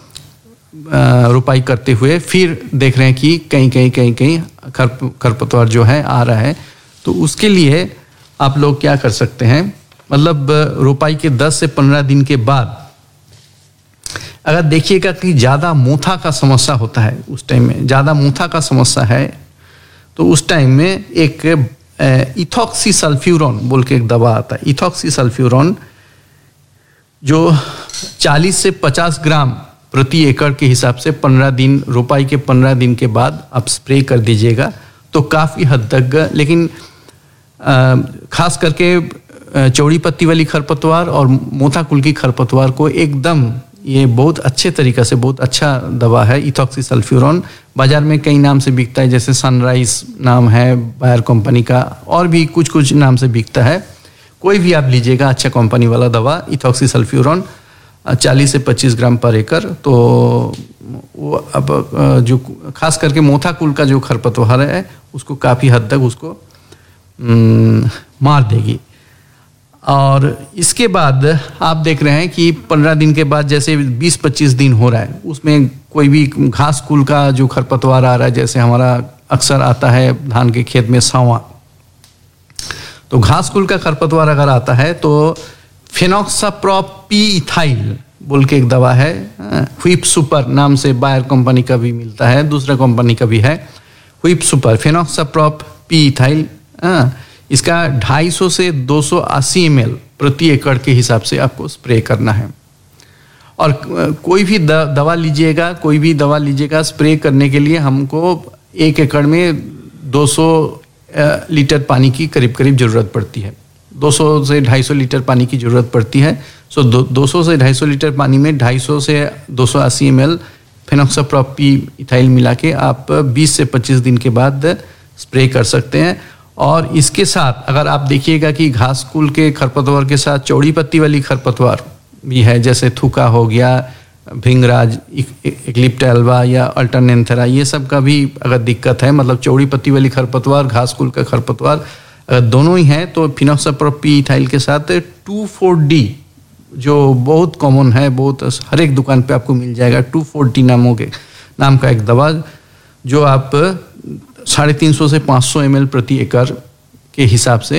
रुपाई करते हुए, फिर देख रहे हैं कि कहीं खरपतवार जो है आ रहा है, तो उसके लिए आप लोग क्या कर सकते हैं, मतलब रुपाई के 10 से 15 दिन के बाद अगर देखिएगा कि ज़्यादा मोथा का समस्या होता है, उस टाइम में ज़्यादा मोथा का समस्या है, तो उस टाइम में एक इथॉक्सीसल्फ्यूरॉन बोल के एक दवा आता है। इथॉक्सीसल्फ्यूरॉन जो 40 से 50 ग्राम प्रति एकड़ के हिसाब से 15 दिन रुपाई के 15 दिन के बाद आप स्प्रे कर दीजिएगा, तो काफ़ी हद तक। लेकिन खास करके चौड़ी पत्ती वाली खरपतवार और मोथा कुल की खरपतवार को एकदम ये बहुत अच्छे तरीक़े से, बहुत अच्छा दवा है इथॉक्सीसल्फ्यूरॉन। बाज़ार में कई नाम से बिकता है, जैसे सनराइज नाम है बायर कंपनी का, और भी कुछ नाम से बिकता है। कोई भी आप लीजिएगा अच्छा कंपनी वाला दवा इथॉक्सीसल्फ्यूरॉन 40 से 25 ग्राम पर एकड़। तो वो अब जो खास करके मोथा कुल का जो खरपतवार है उसको काफ़ी हद तक उसको मार देगी। और इसके बाद आप देख रहे हैं कि 15 दिन के बाद जैसे 20-25 दिन हो रहा है, उसमें कोई भी घास कुल का जो खरपतवार आ रहा है, जैसे हमारा अक्सर आता है धान के खेत में सांवा, तो घास कुल का खरपतवार अगर आता है तो फेनोक्साप्रोपीइथाइल बोल के एक दवा है, व्हीप सुपर नाम से बायर कंपनी का भी मिलता है, दूसरा कंपनी का भी है, व्हीप सुपर फेनोक्साप्रोपीइथाइल। इसका 250 से 280 ml प्रति एकड़ के हिसाब से आपको स्प्रे करना है। और कोई भी दवा लीजिएगा स्प्रे करने के लिए हमको 1 एकड़ में 200 लीटर पानी की करीब ज़रूरत पड़ती है। 200 से 250 लीटर पानी की ज़रूरत पड़ती है। 200 से 250 लीटर पानी में 250 से 280 ml फेनोक्साप्रोपीइथाइल मिला के आप 20 से 25 दिन के बाद स्प्रे कर सकते हैं। और इसके साथ अगर आप देखिएगा कि घास कुल के खरपतवार के साथ चौड़ी पत्ती वाली खरपतवार भी है, जैसे थूका हो गया, भिंगराज, इक्लिप्टा एल्बा या अल्टरनेंथेरा, ये सब का भी अगर दिक्कत है, मतलब चौड़ी पत्ती वाली खरपतवार, घास कुल का खरपतवार अगर दोनों ही हैं, तो फेनोक्साप्रोपीइथाइल के साथ 2,4-D जो बहुत कॉमन है, बहुत हर एक दुकान पे आपको मिल जाएगा, 2,4-D नाम का एक दवा जो आप 350 से 500 ml प्रति एकड़ के हिसाब से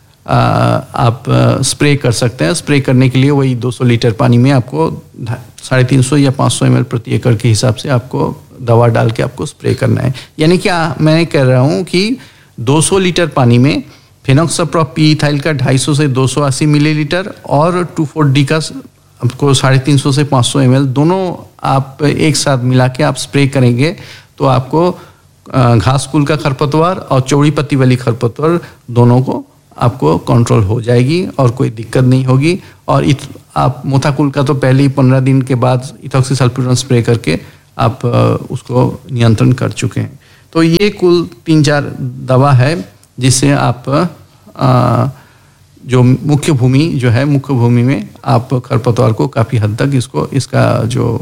आप स्प्रे कर सकते हैं। स्प्रे करने के लिए वही 200 लीटर पानी में आपको 350 या 500 ml प्रति एकड़ के हिसाब से आपको दवा डाल के आपको स्प्रे करना है। यानी कि मैं कह रहा हूँ कि 200 लीटर पानी में फेनोक्साप्रोपीइथाइल का 250 से 280 मिलीलीटर और 2,4-D का आपको 350 से 500 ml दोनों आप एक साथ मिला के आप स्प्रे करेंगे, तो आपको घास कुल का खरपतवार और चौड़ी पत्ती वाली खरपतवार दोनों को आपको कंट्रोल हो जाएगी और कोई दिक्कत नहीं होगी। और आप मोथाकुल का तो पहले ही 15 दिन के बाद इथॉक्सीसल्फ्यूरिन स्प्रे करके आप उसको नियंत्रण कर चुके हैं। तो ये कुल 3-4 दवा है जिससे आप जो मुख्य भूमि में आप खरपतवार को काफ़ी हद तक इसका जो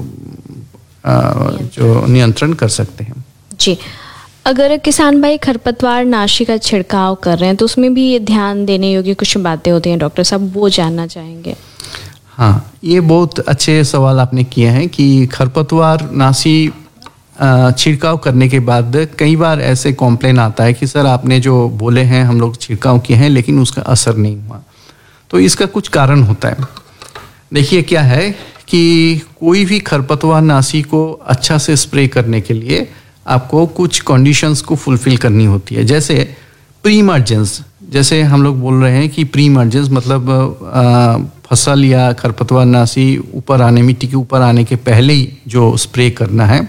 नियंत्रण कर सकते हैं। जी, अगर किसान भाई खरपतवार नाशी का छिड़काव कर रहे हैं तो उसमें भी ये ध्यान देने योग्य कुछ बातें होती हैं डॉक्टर साहब, वो जानना चाहेंगे। हाँ, ये बहुत अच्छे सवाल आपने किए हैं कि खरपतवार नाशी छिड़काव करने के बाद कई बार ऐसे कॉम्प्लेन आता है कि सर आपने जो बोले हैं हम लोग छिड़काव किए हैं लेकिन उसका असर नहीं हुआ। तो इसका कुछ कारण होता है। देखिए क्या है कि कोई भी खरपतवार नाशी को अच्छा से स्प्रे करने के लिए आपको कुछ कंडीशंस को फुलफिल करनी होती है। जैसे प्री इमर्जेंस, जैसे हम लोग बोल रहे हैं कि प्री इमर्जेंस मतलब फसल या खरपतवार नाशी ऊपर आने, मिट्टी के ऊपर आने के पहले ही जो स्प्रे करना है,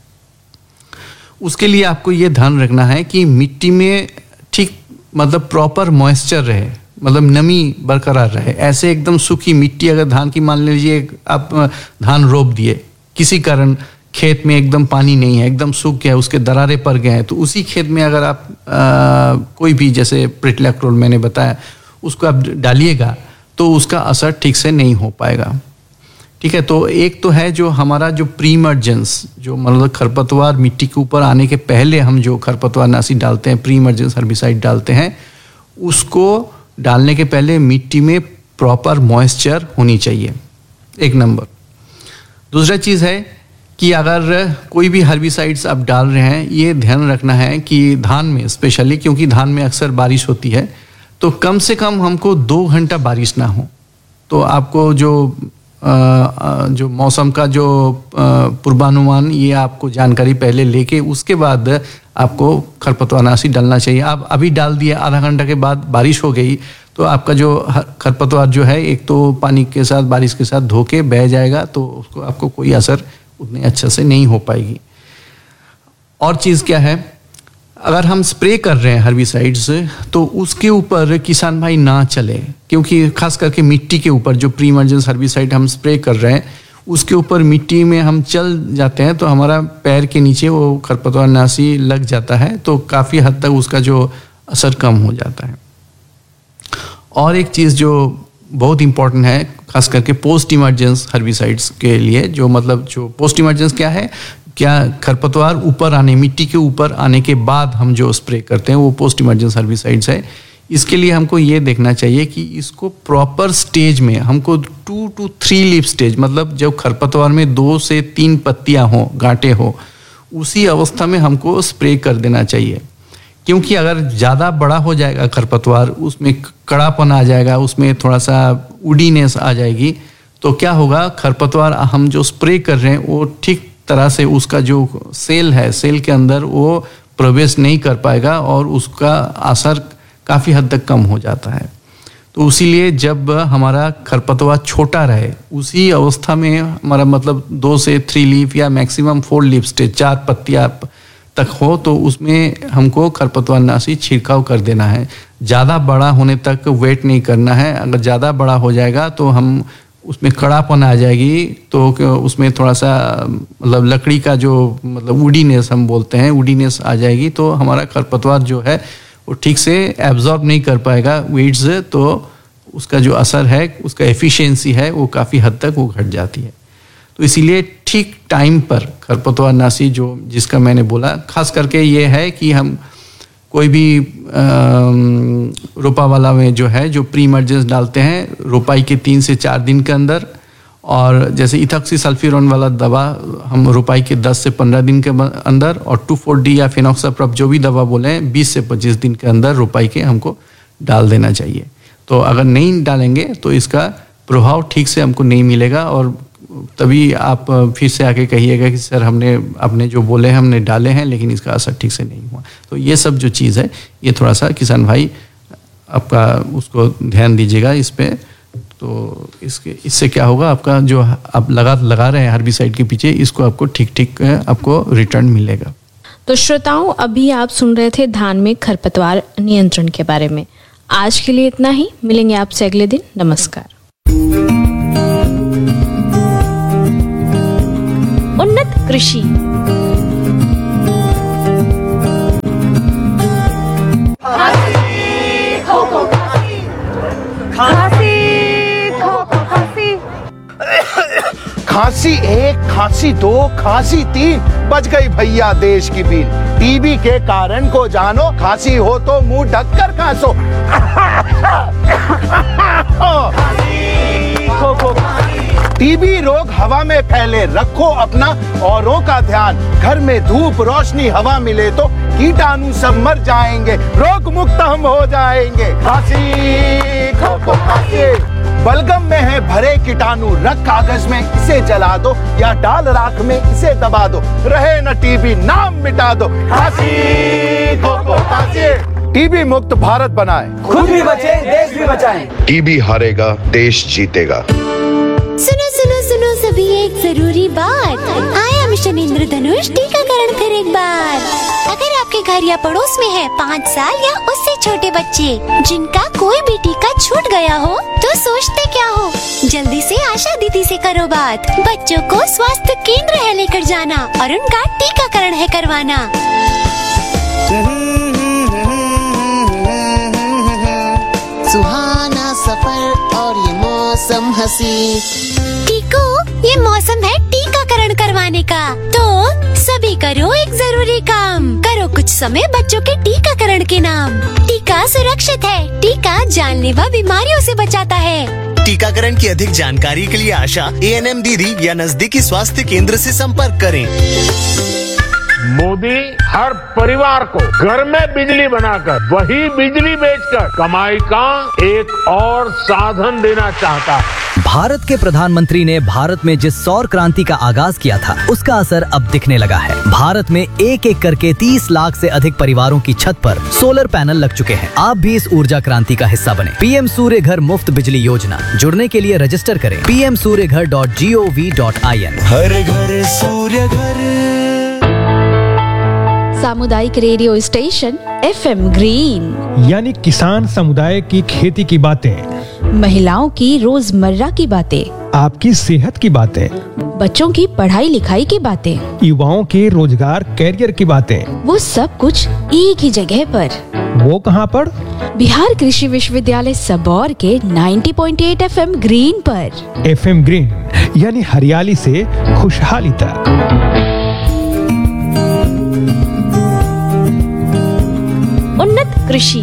उसके लिए आपको ये ध्यान रखना है कि मिट्टी में ठीक मतलब प्रॉपर मॉइस्चर रहे, मतलब नमी बरकरार रहे। ऐसे एकदम सूखी मिट्टी, अगर धान की मान लीजिए आप धान रोप दिए, किसी कारण खेत में एकदम पानी नहीं है, एकदम सूख गया, उसके दरारे पड़ गए हैं, तो उसी खेत में अगर आप कोई भी जैसे प्रिटलैक्रोल मैंने बताया उसको आप डालिएगा तो उसका असर ठीक से नहीं हो पाएगा। ठीक है, तो एक तो है जो हमारा जो प्री इमर्जेंस, जो मतलब खरपतवार मिट्टी के ऊपर आने के पहले हम जो खरपतवार नाशी डालते हैं, प्री इमर्जेंस हर्बिसाइड डालते हैं, उसको डालने के पहले मिट्टी में प्रॉपर मॉइस्चर होनी चाहिए, एक नंबर। दूसरा चीज़ है कि अगर कोई भी हर्बिसाइड्स आप डाल रहे हैं, ये ध्यान रखना है कि धान में स्पेशली, क्योंकि धान में अक्सर बारिश होती है, तो कम से कम हमको 2 घंटा बारिश ना हो। तो आपको जो मौसम का जो पूर्वानुमान, ये आपको जानकारी पहले लेके उसके बाद आपको खरपतवार नाशी डालना चाहिए। आप अभी डाल दिए, आधा घंटा के बाद बारिश हो गई तो आपका जो खरपतवार जो है एक तो पानी के साथ, बारिश के साथ धो के बह जाएगा, तो उसको आपको कोई असर उतने अच्छे से नहीं हो पाएगी। और चीज़ क्या है, अगर हम स्प्रे कर रहे हैं हर्बिसाइड्स तो उसके ऊपर किसान भाई ना चले, क्योंकि खास करके मिट्टी के ऊपर जो प्री इमर्जेंस हर्बिसाइड हम स्प्रे कर रहे हैं उसके ऊपर मिट्टी में हम चल जाते हैं तो हमारा पैर के नीचे वो खरपतवार नाशी लग जाता है, तो काफ़ी हद तक उसका जो असर कम हो जाता है। और एक चीज़ जो बहुत इम्पॉर्टेंट है खास करके पोस्ट इमर्जेंस हर्बिसाइड्स के लिए, जो मतलब जो पोस्ट इमर्जेंस क्या है, क्या खरपतवार ऊपर आने, मिट्टी के ऊपर आने के बाद हम जो स्प्रे करते हैं वो पोस्ट इमर्जेंस हर्बिसाइड्स है। इसके लिए हमको ये देखना चाहिए कि इसको प्रॉपर स्टेज में हमको 2 to 3 लीफ स्टेज, मतलब जब खरपतवार में 2 से 3 पत्तियां हो, गांठें हो, उसी अवस्था में हमको स्प्रे कर देना चाहिए। क्योंकि अगर ज़्यादा बड़ा हो जाएगा खरपतवार, उसमें कड़ापन आ जाएगा, उसमें थोड़ा सा उडीनेस आ जाएगी, तो क्या होगा, खरपतवार हम जो स्प्रे कर रहे हैं वो ठीक तरह से उसका जो सेल है, सेल के अंदर वो प्रवेश नहीं कर पाएगा और उसका असर काफ़ी हद तक कम हो जाता है। तो इसीलिए जब हमारा खरपतवार छोटा रहे, उसी अवस्था में हमारा मतलब 2 से 3 लीफ या मैक्सिमम 4 लीफ स्टेज, 4 पत्तियां तक हो, तो उसमें हमको खरपतवार नाशी छिड़काव कर देना है। ज़्यादा बड़ा होने तक वेट नहीं करना है। अगर ज़्यादा बड़ा हो जाएगा तो हम उसमें कड़ापन आ जाएगी, तो उसमें थोड़ा सा मतलब लकड़ी का जो मतलब वुडीनेस हम बोलते हैं, वुडीनेस आ जाएगी, तो हमारा खरपतवार जो है वो ठीक से एब्जॉर्ब नहीं कर पाएगा वीड्स, तो उसका जो असर है, उसका एफिशिएंसी है, वो काफ़ी हद तक वो घट जाती है। तो इसीलिए ठीक टाइम पर खरपतवार नाशी जो जिसका मैंने बोला, खास करके ये है कि हम कोई भी रोपा वाला में जो है जो प्री इमर्जेंस डालते हैं रोपाई के 3 से 4 दिन के अंदर, और जैसे इथॉक्सीसल्फ्यूरिन वाला दवा हम रोपाई के 10 से 15 दिन के अंदर, और 2,4-D या फिनॉक्साप्रॉप जो भी दवा बोले हैं 20 से 25 दिन के अंदर रोपाई के हमको डाल देना चाहिए। तो अगर नहीं डालेंगे तो इसका प्रभाव ठीक से हमको नहीं मिलेगा, और तभी आप फिर से आके कहिएगा कि सर आपने जो बोले हैं हमने डाले हैं लेकिन इसका असर ठीक से नहीं हुआ। तो ये सब जो चीज़ है ये थोड़ा सा किसान भाई आपका उसको ध्यान दीजिएगा इस पे। तो इससे क्या होगा, आपका जो आप लगा रहे हैं हर्बिसाइड के पीछे, इसको आपको ठीक आपको रिटर्न मिलेगा। तो श्रोताओं, अभी आप सुन रहे थे धान में खरपतवार नियंत्रण के बारे में। आज के लिए इतना ही, मिलेंगे आपसे अगले दिन। नमस्कार। उन्नत कृषि। खांसी 1, खांसी 2, खांसी 3, बच गई भैया देश की बीन। टीबी के कारण को जानो, खांसी हो तो मुंह ढककर खांसो। टीबी रोग हवा में फैले, रखो अपना औरों का ध्यान। घर में धूप रोशनी हवा मिले तो कीटाणु सब मर जाएंगे, रोग मुक्त हम हो जाएंगे। खांसी खो खांसी, बलगम में है भरे कीटाणु, रख कागज में इसे जला दो या डाल राख में इसे दबा दो, रहे न टीबी नाम मिटा दो। खांसी खो खांसी, टीबी मुक्त भारत बनाए, खुद भी बचे देश भी बचाएं। टीबी हारेगा देश जीतेगा। सुनो सुनो सुनो सभी, एक जरूरी बात। आया मिशन इंद्रधनुष टीकाकरण फिर एक बार। अगर आपके घर या पड़ोस में है 5 साल या उससे छोटे बच्चे जिनका कोई भी टीका छूट गया हो, तो सोचते क्या हो, जल्दी से आशा दीदी से करो बात। बच्चों को स्वास्थ्य केंद्र है लेकर जाना और उनका टीकाकरण है करवाना। सुहाना सफर और ये मौसम हंसी। टीको, ये मौसम है टीकाकरण करवाने का, तो सभी करो एक जरूरी काम। करो कुछ समय बच्चों के टीकाकरण के नाम। टीका सुरक्षित है, टीका जानलेवा बीमारियों से बचाता है। टीकाकरण की अधिक जानकारी के लिए आशा, ANM दीदी या नजदीकी स्वास्थ्य केंद्र से संपर्क करें। मोदी हर परिवार को घर में बिजली बनाकर वही बिजली बेचकर कमाई का एक और साधन देना चाहता है। भारत के प्रधानमंत्री ने भारत में जिस सौर क्रांति का आगाज किया था, उसका असर अब दिखने लगा है। भारत में एक एक करके 30 लाख से अधिक परिवारों की छत पर सोलर पैनल लग चुके हैं। आप भी इस ऊर्जा क्रांति का हिस्सा बने। PM सूर्य घर मुफ्त बिजली योजना, जुड़ने के लिए रजिस्टर करें pmsuryaghar.gov.in। हर घर सूर्य घर। सामुदायिक रेडियो स्टेशन FM ग्रीन, यानी किसान समुदाय की खेती की बातें, महिलाओं की रोजमर्रा की बातें, आपकी सेहत की बातें, बच्चों की पढ़ाई लिखाई की बातें, युवाओं के रोजगार कैरियर की बातें, वो सब कुछ एक ही जगह पर। वो कहाँ पर? बिहार कृषि विश्वविद्यालय सबौर के 90.8 FM ग्रीन पर। FM ग्रीन यानी हरियाली से खुशहाली तक। उन्नत कृषि।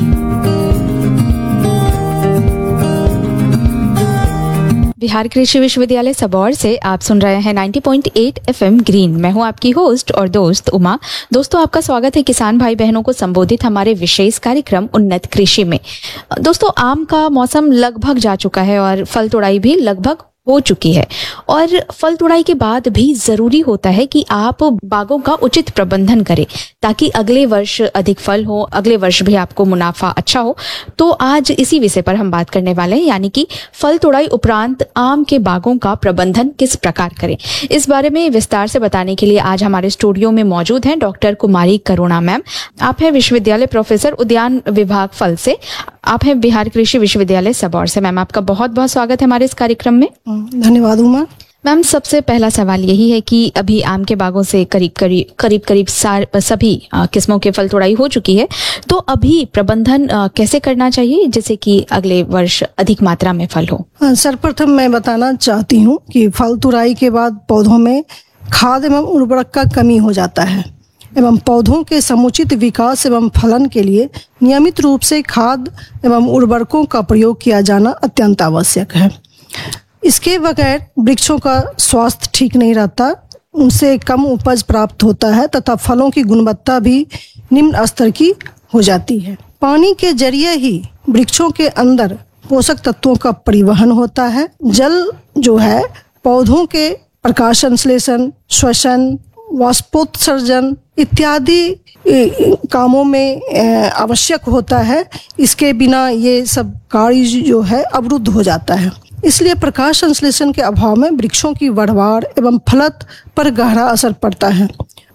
बिहार कृषि विश्वविद्यालय सबौर से आप सुन रहे हैं 90.8 FM ग्रीन। मैं हूं आपकी होस्ट और दोस्त उमा। दोस्तों, आपका स्वागत है किसान भाई बहनों को संबोधित हमारे विशेष कार्यक्रम उन्नत कृषि में। दोस्तों, आम का मौसम लगभग जा चुका है और फल तोड़ाई भी लगभग हो चुकी है, और फल तोड़ाई के बाद भी जरूरी होता है कि आप बागों का उचित प्रबंधन करें ताकि अगले वर्ष अधिक फल हो, अगले वर्ष भी आपको मुनाफा अच्छा हो। तो आज इसी विषय पर हम बात करने वाले हैं, यानी कि फल तोड़ाई उपरांत आम के बागों का प्रबंधन किस प्रकार करें। इस बारे में विस्तार से बताने के लिए आज हमारे स्टूडियो में मौजूद हैं डॉक्टर कुमारी करुणा मैम। आप हैं विश्वविद्यालय प्रोफेसर उद्यान विभाग फल से, आप हैं बिहार कृषि विश्वविद्यालय सबौर से। मैम, आपका बहुत बहुत स्वागत है हमारे इस कार्यक्रम में। धन्यवाद उमा। मैम, सबसे पहला सवाल यही है कि अभी आम के बागों से करीब सभी किस्मों के फल तोड़ाई हो चुकी है, तो अभी प्रबंधन कैसे करना चाहिए जिससे कि अगले वर्ष अधिक मात्रा में फल हो? सर्वप्रथम मैं बताना चाहती हूँ कि फल तोड़ाई के बाद पौधों में खाद एवं उर्वरक का कमी हो जाता है एवं पौधों के समुचित विकास एवं फलन के लिए नियमित रूप से खाद एवं उर्वरकों का प्रयोग किया जाना अत्यंत आवश्यक है। इसके बगैर वृक्षों का स्वास्थ्य ठीक नहीं रहता, उनसे कम उपज प्राप्त होता है तथा फलों की गुणवत्ता भी निम्न स्तर की हो जाती है। पानी के जरिए ही वृक्षों के अंदर पोषक तत्वों का परिवहन होता है। जल जो है पौधों के प्रकाश संश्लेषण, श्वसन, वाष्पोत्सर्जन इत्यादि कामों में आवश्यक होता है। इसके बिना ये सब कार्य जो है अवरुद्ध हो जाता है। इसलिए प्रकाश संश्लेषण के अभाव में वृक्षों की बढ़वाड़ एवं फलत पर गहरा असर पड़ता है।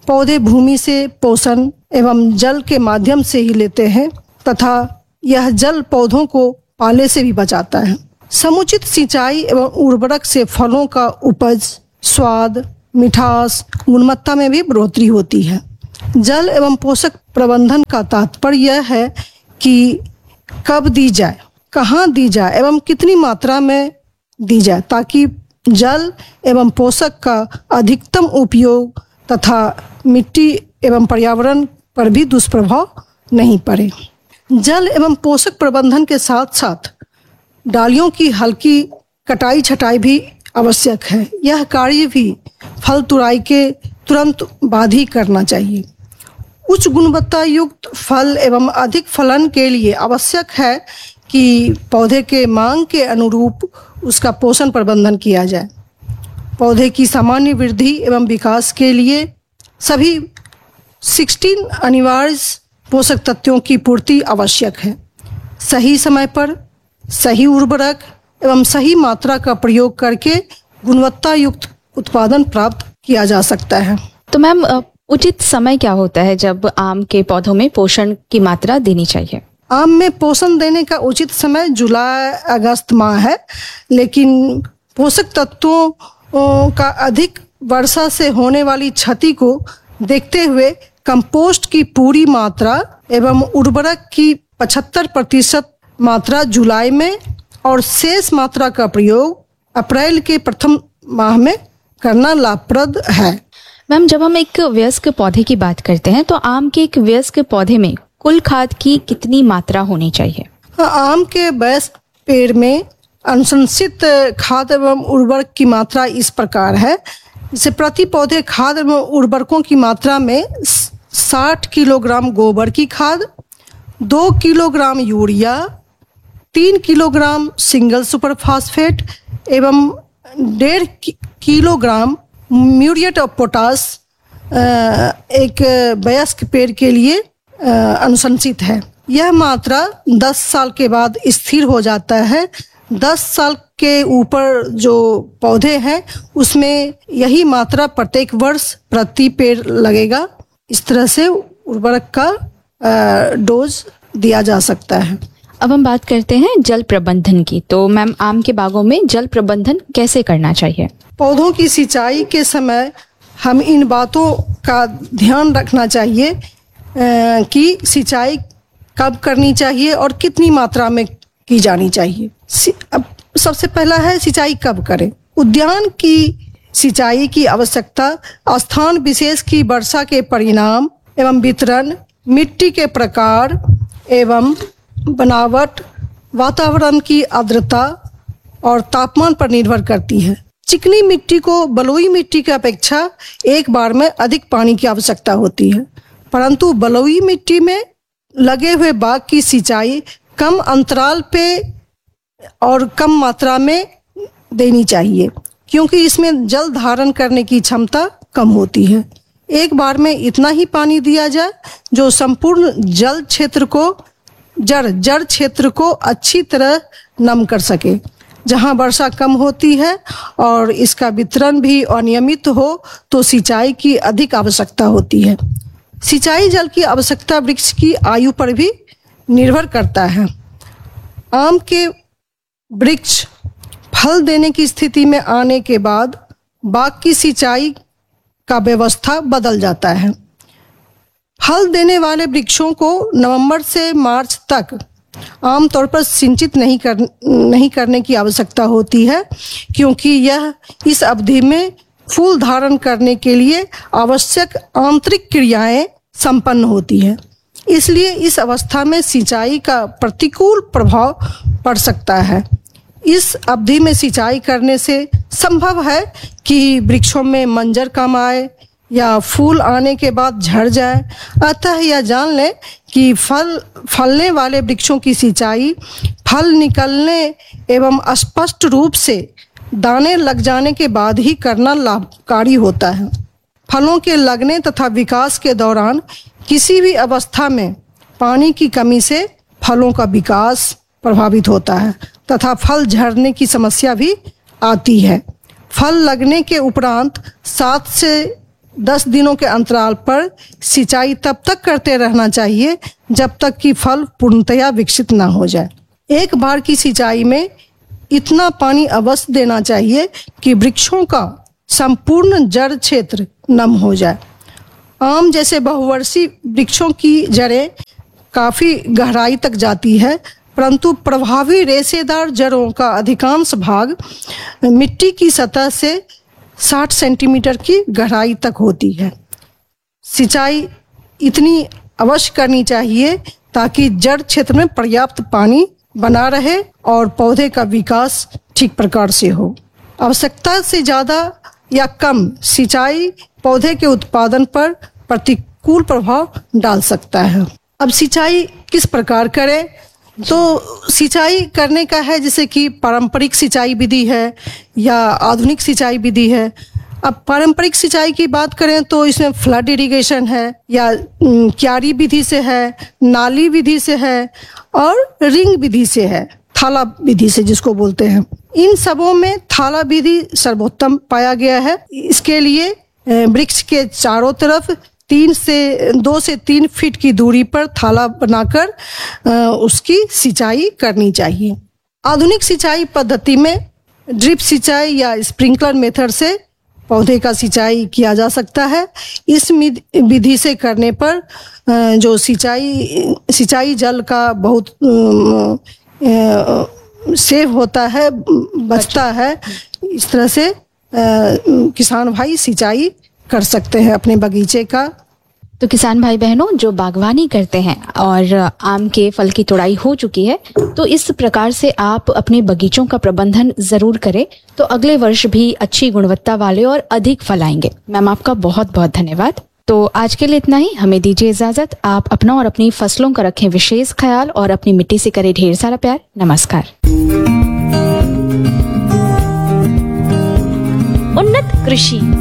पौधे भूमि से पोषण एवं जल के माध्यम से ही लेते हैं तथा यह जल पौधों को पाले से भी बचाता है। समुचित सिंचाई एवं उर्वरक से फलों का उपज, स्वाद, मिठास, गुणवत्ता में भी बढ़ोतरी होती है। जल एवं पोषक प्रबंधन का तात्पर्य यह है कि कब दी जाए, कहाँ दी जाए एवं कितनी मात्रा में दी जाए ताकि जल एवं पोषक का अधिकतम उपयोग तथा मिट्टी एवं पर्यावरण पर भी दुष्प्रभाव नहीं पड़े। जल एवं पोषक प्रबंधन के साथ साथ डालियों की हल्की कटाई छटाई भी आवश्यक है। यह कार्य भी फल तुड़ाई के तुरंत बाद ही करना चाहिए। उच्च गुणवत्ता युक्त फल एवं अधिक फलन के लिए आवश्यक है कि पौधे के मांग के अनुरूप उसका पोषण प्रबंधन किया जाए। पौधे की सामान्य वृद्धि एवं विकास के लिए सभी 16 अनिवार्य पोषक तत्वों की पूर्ति आवश्यक है। सही समय पर सही उर्वरक एवं सही मात्रा का प्रयोग करके गुणवत्ता युक्त उत्पादन प्राप्त किया जा सकता है। तो मैम, उचित समय क्या होता है जब आम के पौधों में पोषण की मात्रा देनी चाहिए? आम में पोषण देने का उचित समय जुलाई अगस्त माह है, लेकिन पोषक तत्वों का अधिक वर्षा से होने वाली क्षति को देखते हुए कंपोस्ट की पूरी मात्रा एवं उर्वरक की 75% मात्रा जुलाई में और शेष मात्रा का प्रयोग अप्रैल के प्रथम माह में करना लाभप्रद है। मैम, जब हम एक वयस्क पौधे की बात करते हैं तो आम के एक वयस्क पौधे में कुल खाद की कितनी मात्रा होनी चाहिए? आम के वयस्क पेड़ में अनुशंसित खाद एवं उर्वरक की मात्रा इस प्रकार है। जैसे प्रति पौधे खाद एवं उर्वरकों की मात्रा में 60 किलोग्राम गोबर की खाद, 2 kilogram urea, 3 kilogram single super phosphate एवं 1.5 किलोग्राम म्यूरिएट ऑफ पोटास एक वयस्क पेड़ के लिए अनुशंसित है। यह मात्रा 10 साल के बाद स्थिर हो जाता है। 10 साल के ऊपर जो पौधे हैं उसमें यही मात्रा प्रत्येक वर्ष प्रति पेड़ लगेगा। इस तरह से उर्वरक का डोज दिया जा सकता है। अब हम बात करते हैं जल प्रबंधन की। तो मैम, आम के बागों में जल प्रबंधन कैसे करना चाहिए? पौधों की सिंचाई के समय हम इन बातों का ध्यान रखना चाहिए कि सिंचाई कब करनी चाहिए और कितनी मात्रा में की जानी चाहिए। अब सबसे पहला है सिंचाई कब करें। उद्यान की सिंचाई की आवश्यकता स्थान विशेष की वर्षा के परिणाम एवं वितरण, मिट्टी के प्रकार एवं बनावट, वातावरण की आर्द्रता और तापमान पर निर्भर करती है। चिकनी मिट्टी को बलुई मिट्टी की अपेक्षा एक बार में अधिक पानी की आवश्यकता होती है, परंतु बलुई मिट्टी में लगे हुए बाग की सिंचाई कम अंतराल पे और कम मात्रा में देनी चाहिए, क्योंकि इसमें जल धारण करने की क्षमता कम होती है। एक बार में इतना ही पानी दिया जाए जो संपूर्ण जड़ क्षेत्र को अच्छी तरह नम कर सके। जहां वर्षा कम होती है और इसका वितरण भी अनियमित हो तो सिंचाई की अधिक आवश्यकता होती है। सिंचाई जल की आवश्यकता वृक्ष की आयु पर भी निर्भर करता है। आम के वृक्ष फल देने की स्थिति में आने के बाद बाग की सिंचाई का व्यवस्था बदल जाता है। फल देने वाले वृक्षों को नवंबर से मार्च तक आमतौर पर सिंचित नहीं करने की आवश्यकता होती है, क्योंकि यह इस अवधि में फूल धारण करने के लिए आवश्यक आंतरिक क्रियाएं संपन्न होती है। इसलिए इस अवस्था में सिंचाई का प्रतिकूल प्रभाव पड़ सकता है। इस अवधि में सिंचाई करने से संभव है कि वृक्षों में मंजर कम आए या फूल आने के बाद झड़ जाए। अतः यह जान लें कि फलने वाले वृक्षों की सिंचाई फल निकलने एवं स्पष्ट रूप से दाने लग जाने के बाद ही करना लाभकारी होता है। फलों के लगने तथा विकास के दौरान किसी भी अवस्था में पानी की कमी से फलों का विकास प्रभावित होता है तथा फल झड़ने की समस्या भी आती है। फल लगने के उपरांत 7 से 10 दिनों के अंतराल पर सिंचाई तब तक करते रहना चाहिए जब तक कि फल पूर्णतया विकसित ना हो जाए। एक बार की सिंचाई में इतना पानी अवश्य देना चाहिए कि वृक्षों का संपूर्ण जड़ क्षेत्र नम हो जाए। आम जैसे बहुवर्षीय वृक्षों की जड़ें काफी गहराई तक जाती है, परंतु प्रभावी रेशेदार जड़ों का अधिकांश भाग मिट्टी की सतह से 60 सेंटीमीटर की गहराई तक होती है। सिंचाई इतनी अवश्य करनी चाहिए ताकि जड़ क्षेत्र में पर्याप्त पानी बना रहे और पौधे का विकास ठीक प्रकार से हो। आवश्यकता से ज़्यादा या कम सिंचाई पौधे के उत्पादन पर प्रतिकूल प्रभाव डाल सकता है। अब सिंचाई किस प्रकार करें? तो सिंचाई करने का है जैसे कि पारंपरिक सिंचाई विधि है या आधुनिक सिंचाई विधि है। अब पारंपरिक सिंचाई की बात करें तो इसमें फ्लड इरिगेशन है या क्यारी विधि से है, नाली विधि से है और रिंग विधि से है, थाला विधि से जिसको बोलते हैं। इन सबों में थाला विधि सर्वोत्तम पाया गया है। इसके लिए वृक्ष के चारों तरफ 2 से 3 फीट की दूरी पर थाला बनाकर उसकी सिंचाई करनी चाहिए। आधुनिक सिंचाई पद्धति में ड्रिप सिंचाई या स्प्रिंकलर मेथड से पौधे का सिंचाई किया जा सकता है। इस विधि से करने पर जो सिंचाई जल का बहुत सेव होता है, बचता है। इस तरह से किसान भाई सिंचाई कर सकते हैं अपने बगीचे का। तो किसान भाई बहनों जो बागवानी करते हैं और आम के फल की तोड़ाई हो चुकी है, तो इस प्रकार से आप अपने बगीचों का प्रबंधन जरूर करें, तो अगले वर्ष भी अच्छी गुणवत्ता वाले और अधिक फल आएंगे। मैम आपका बहुत बहुत धन्यवाद। तो आज के लिए इतना ही, हमें दीजिए इजाजत। आप अपना और अपनी फसलों का रखें विशेष ख्याल और अपनी मिट्टी से करें ढेर सारा प्यार। नमस्कार। उन्नत कृषि